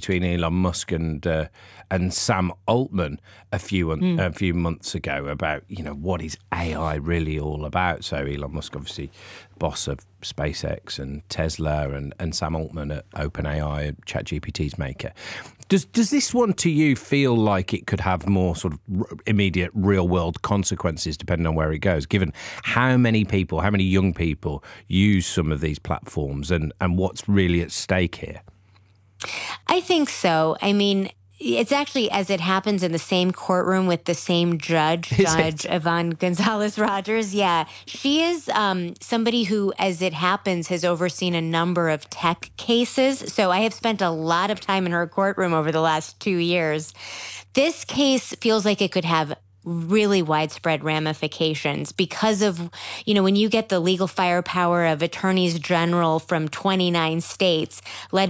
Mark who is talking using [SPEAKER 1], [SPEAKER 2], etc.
[SPEAKER 1] between Elon Musk and Sam Altman a few months ago about, what is AI really all about. So Elon Musk, obviously boss of SpaceX and Tesla, and Sam Altman at OpenAI, ChatGPT's maker. Does this one to you feel like it could have more sort of immediate real world consequences depending on where it goes, given how many young people use some of these platforms and what's really at stake here?
[SPEAKER 2] I think so. I mean, it's actually, as it happens, in the same courtroom with the same Judge Yvonne Gonzalez-Rogers. Yeah, she is somebody who, as it happens, has overseen a number of tech cases. So I have spent a lot of time in her courtroom over the last 2 years. This case feels like it could have really widespread ramifications because of, when you get the legal firepower of attorneys general from 29 states led